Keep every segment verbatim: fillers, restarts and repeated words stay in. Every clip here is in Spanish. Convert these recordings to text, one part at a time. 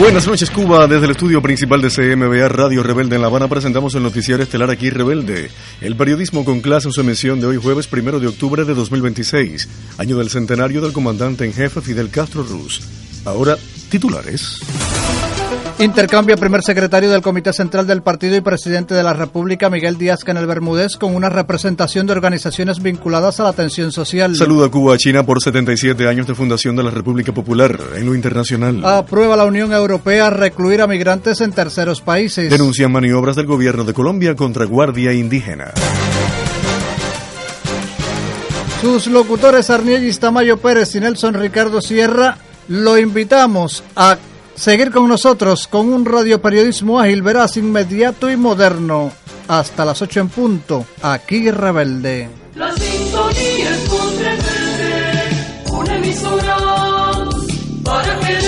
Buenas noches, Cuba. Desde el estudio principal de C M B A Radio Rebelde en La Habana presentamos el noticiario estelar Aquí Rebelde. El periodismo con clase en su emisión de hoy jueves primero de octubre de dos mil veintiséis, año del centenario del comandante en jefe Fidel Castro Ruz. Ahora, titulares. Intercambia primer secretario del Comité Central del Partido y Presidente de la República, Miguel Díaz-Canel Bermúdez, con una representación de organizaciones vinculadas a la atención social. Saluda Cuba a China por setenta y siete años de fundación de la República Popular en lo internacional. Aprueba la Unión Europea recluir a migrantes en terceros países. Denuncian maniobras del gobierno de Colombia contra Guardia Indígena. Sus locutores Arniegis Tamayo Pérez y Nelson Ricardo Sierra lo invitamos a seguir con nosotros con un radioperiodismo ágil, veraz, inmediato y moderno. Hasta las ocho en punto, Aquí Rebelde. La sintonía es con Rebelde, una emisora para querer.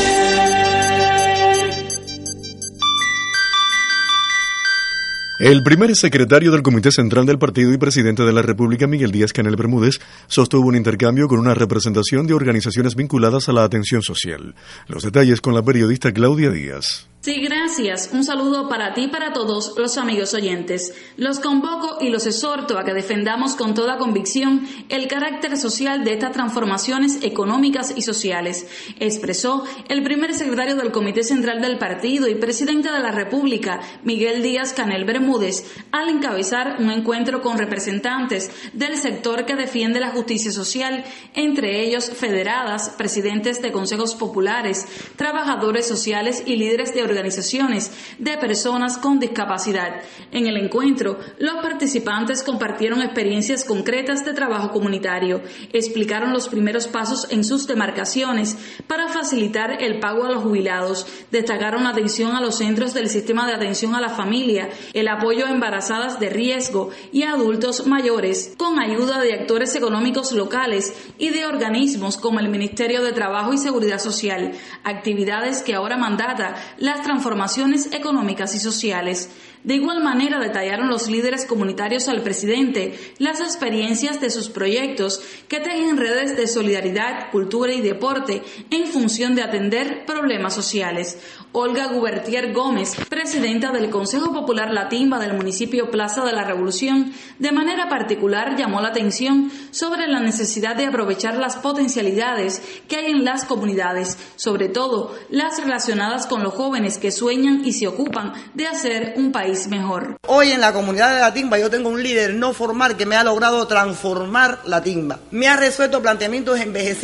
El primer secretario del Comité Central del Partido y Presidente de la República, Miguel Díaz-Canel Bermúdez, sostuvo un intercambio con una representación de organizaciones vinculadas a la atención social. Los detalles con la periodista Claudia Díaz. Sí, gracias. Un saludo para ti y para todos los amigos oyentes. Los convoco y los exhorto a que defendamos con toda convicción el carácter social de estas transformaciones económicas y sociales, expresó el primer secretario del Comité Central del Partido y Presidente de la República, Miguel Díaz-Canel Bermúdez, al encabezar un encuentro con representantes del sector que defiende la justicia social, entre ellos federadas, presidentes de consejos populares, trabajadores sociales y líderes de organizaciones organizaciones de personas con discapacidad. En el encuentro, los participantes compartieron experiencias concretas de trabajo comunitario, explicaron los primeros pasos en sus demarcaciones para facilitar el pago a los jubilados, destacaron la atención a los centros del sistema de atención a la familia, el apoyo a embarazadas de riesgo y a adultos mayores, con ayuda de actores económicos locales y de organismos como el Ministerio de Trabajo y Seguridad Social, actividades que ahora mandata las transformaciones económicas y sociales. De igual manera detallaron los líderes comunitarios al presidente las experiencias de sus proyectos que tejen redes de solidaridad, cultura y deporte en función de atender problemas sociales. Olga Gubertier Gómez, presidenta del Consejo Popular La Timba del municipio Plaza de la Revolución, de manera particular llamó la atención sobre la necesidad de aprovechar las potencialidades que hay en las comunidades, sobre todo las relacionadas con los jóvenes que sueñan y se ocupan de hacer un país mejor. Hoy en la comunidad de La Timba yo tengo un líder no formal que me ha logrado transformar La Timba. Me ha resuelto planteamientos envejecidos